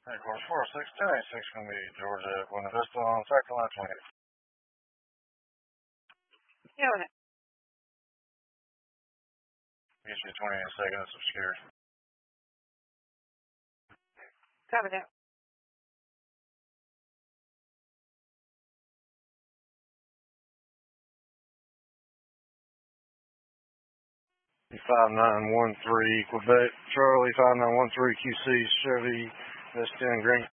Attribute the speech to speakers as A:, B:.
A: Hey, course 406, 1086 going to be Georgia, Buena Vista on South Carolina 28.
B: Yeah,
A: Get you 28 seconds obscured.
B: copy that.
A: $5913 Quebec, Charlie 5913 QC Chevy S10 Green.